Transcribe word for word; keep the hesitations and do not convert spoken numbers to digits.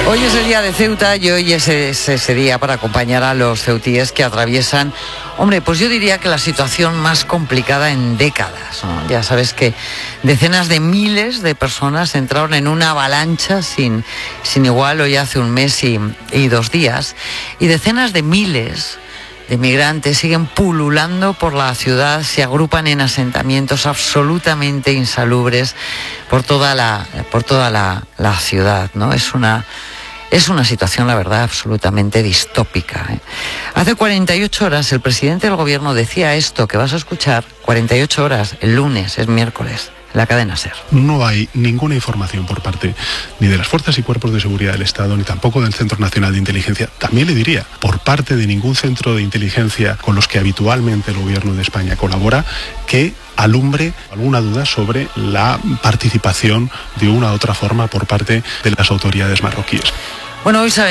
Hoy es el día de Ceuta y hoy es ese, ese día para acompañar a los ceutíes que atraviesan, hombre, pues yo diría que la situación más complicada en décadas, ¿no? Ya sabes que decenas de miles de personas entraron en una avalancha sin, sin igual hoy hace un mes y, y dos días, y decenas de miles de migrantes siguen pululando por la ciudad, se agrupan en asentamientos absolutamente insalubres por toda la, por toda la, la ciudad, ¿no? Es una... Es una situación, la verdad, absolutamente distópica, ¿eh? Hace cuarenta y ocho horas el presidente del gobierno decía esto que vas a escuchar, cuarenta y ocho horas, el lunes, es miércoles, en la cadena SER. No hay ninguna información por parte ni de las fuerzas y cuerpos de seguridad del Estado, ni tampoco del Centro Nacional de Inteligencia, también le diría, por parte de ningún centro de inteligencia con los que habitualmente el gobierno de España colabora, que alumbre alguna duda sobre la participación de una u otra forma por parte de las autoridades marroquíes. Bueno, hoy